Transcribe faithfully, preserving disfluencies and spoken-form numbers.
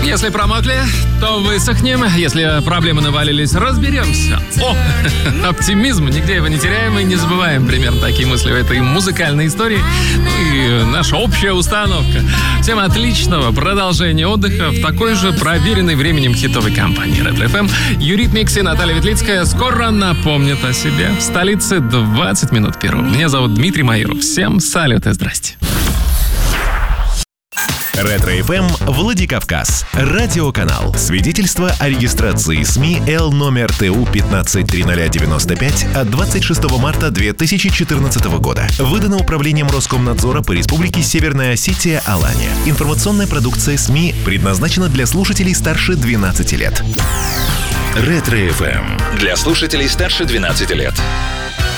Если промокли, то высохнем. Если проблемы навалились, разберемся. О, оптимизм. Нигде его не теряем и не забываем. Примерно такие мысли в этой музыкальной истории. Ну и наша общая установка. Всем отличного продолжения отдыха в такой же проверенной временем хитовой компании Ретро эф эм. Юритмикс и Наталья Ветлицкая скоро напомнят о себе. В столице двадцать минут первого. Меня зовут Дмитрий Майоров. Всем салют и здрасте. Ретро эф эм Владикавказ. Радиоканал. Свидетельство о регистрации СМИ Л номер Т У пятнадцать триста девяносто пять от двадцать шестого марта две тысячи четырнадцатого года. Выдано Управлением Роскомнадзора по Республике Северная Осетия Алания. Информационная продукция СМИ предназначена для слушателей старше двенадцати лет. Ретро эф эм. Для слушателей старше двенадцати лет.